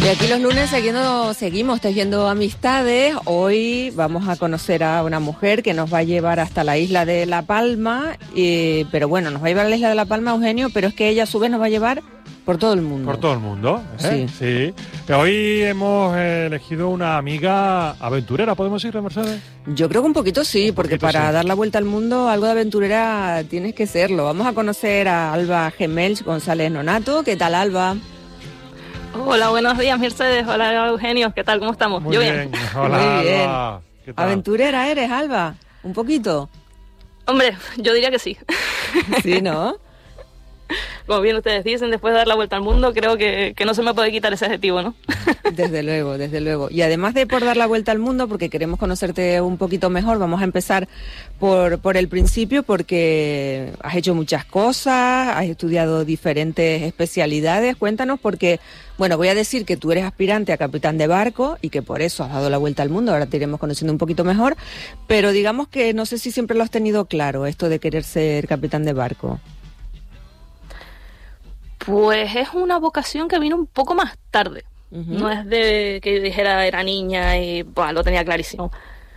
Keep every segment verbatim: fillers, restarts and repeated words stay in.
Y aquí los lunes siguiendo, seguimos tejiendo amistades. Hoy vamos a conocer a una mujer que nos va a llevar hasta la isla de La Palma. Eh, pero bueno, nos va a llevar a la isla de La Palma, Eugenio, pero es que ella a su vez nos va a llevar por todo el mundo. Por todo el mundo, ¿eh? Sí. Sí. Hoy hemos eh, elegido una amiga aventurera, ¿podemos decir, Mercedes? Yo creo que un poquito sí, un porque poquito para sí. dar la vuelta al mundo, algo de aventurera tienes que serlo. Vamos a conocer a Alba Gemells González Nonato. ¿Qué tal, Alba? Hola, buenos días, Mercedes. Hola, Eugenio. ¿Qué tal? ¿Cómo estamos? Muy Yo bien. bien. Hola, Muy bien. Alba. ¿Qué tal? ¿Aventurera eres, Alba? ¿Un poquito? Hombre, yo diría que sí. Sí, ¿no? Como bien ustedes dicen, después de dar la vuelta al mundo, creo que, que no se me puede quitar ese adjetivo, ¿no? Desde luego, desde luego. Y además de por dar la vuelta al mundo, porque queremos conocerte un poquito mejor, vamos a empezar por, por el principio, porque has hecho muchas cosas, has estudiado diferentes especialidades. Cuéntanos, porque, bueno, voy a decir que tú eres aspirante a capitán de barco y que por eso has dado la vuelta al mundo, ahora te iremos conociendo un poquito mejor, pero digamos que no sé si siempre lo has tenido claro, esto de querer ser capitán de barco. Pues es una vocación que vino un poco más tarde. Uh-huh. No es de que dijera era niña y bueno, lo tenía clarísimo.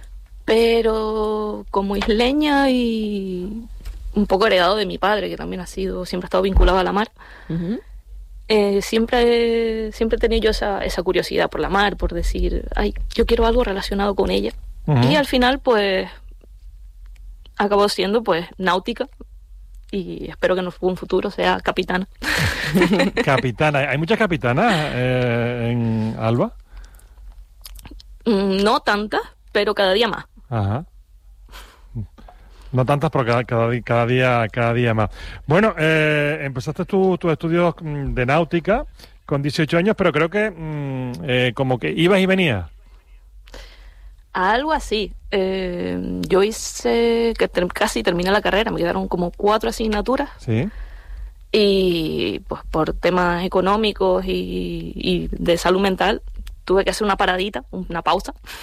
Pero como isleña y un poco heredado de mi padre, que también ha sido, siempre ha estado vinculado a la mar, uh-huh. eh, siempre, siempre he tenido yo esa, esa curiosidad por la mar, por decir, ay, yo quiero algo relacionado con ella. Uh-huh. Y al final, pues, acabó siendo, pues, náutica. Y espero que en un futuro sea capitana. Capitana. ¿Hay muchas capitanas eh, en Alba? No tantas, pero cada día más. Ajá. No tantas, pero cada, cada, cada día cada día más. Bueno, eh, empezaste tus tu estudios de náutica con dieciocho años, pero creo que mm, eh, como que ibas y venías. Algo así. Eh, yo hice que ter- casi terminé la carrera, me quedaron como cuatro asignaturas. Sí. Y pues por temas económicos y, y de salud mental tuve que hacer una paradita, una pausa.